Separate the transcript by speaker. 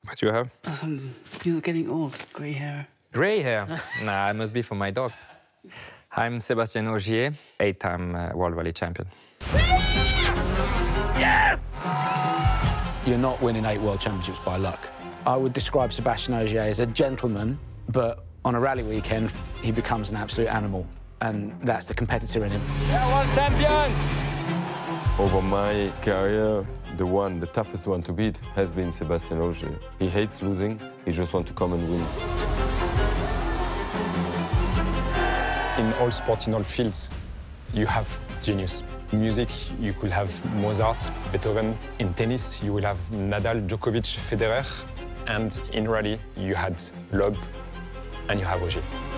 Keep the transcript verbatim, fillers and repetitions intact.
Speaker 1: What do you have?
Speaker 2: Um, you're getting old. Grey hair.
Speaker 1: Grey hair? Nah, it must be for my dog. I'm Sébastien Ogier, eight-time uh, World Rally champion.
Speaker 3: Yes!
Speaker 4: You're not winning eight World Championships by luck. I would describe Sébastien Ogier as a gentleman, but on a rally weekend, he becomes an absolute animal, and that's the competitor in him.
Speaker 3: World champion!
Speaker 5: Over my career, the one, the toughest one to beat has been Sébastien Ogier. He hates losing, he just wants to come and win.
Speaker 6: In all sports, in all fields, you have genius. In music, you could have Mozart, Beethoven. In tennis, you will have Nadal, Djokovic, Federer. And in rally, you had Loeb and you have Ogier.